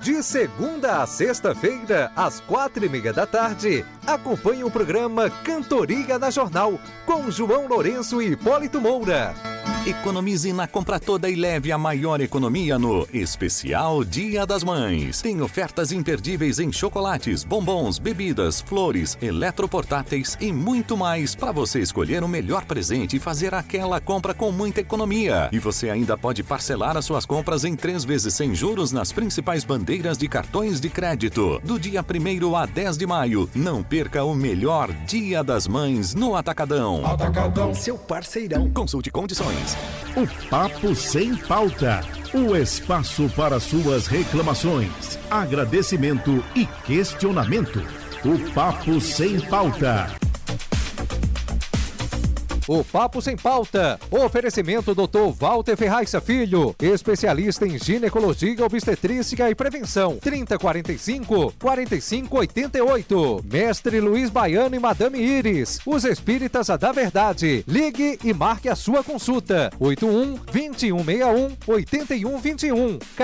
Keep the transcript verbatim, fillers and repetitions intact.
De segunda a sexta-feira, às quatro e meia da tarde, acompanhe o programa Cantoria da Jornal, com João Lourenço e Hipólito Moura. Economize na compra toda e leve a maior economia no Especial Dia das Mães. Tem ofertas imperdíveis em chocolates, bombons, bebidas, flores, eletroportáteis e muito mais para você escolher o melhor presente e fazer aquela compra com muita economia. E você ainda pode parcelar as suas compras em três vezes sem juros nas principais bandeiras de cartões de crédito. Do dia primeiro a dez de maio, não perca o melhor Dia das Mães no Atacadão. Atacadão, seu parceirão. Consulte condições. O Papo Sem Pauta, o espaço para suas reclamações, agradecimento e questionamento. O Papo Sem Pauta. O Papo Sem Pauta. Oferecimento doutor Walter Ferraiça Filho, especialista em ginecologia, obstetrícia e prevenção. trinta, quarenta e cinco, quarenta e cinco, oitenta e oito. Mestre Luiz Baiano e Madame Iris, os espíritas da verdade. Ligue e marque a sua consulta. oito um, vinte e um, sessenta e um, oitenta e um, vinte e um.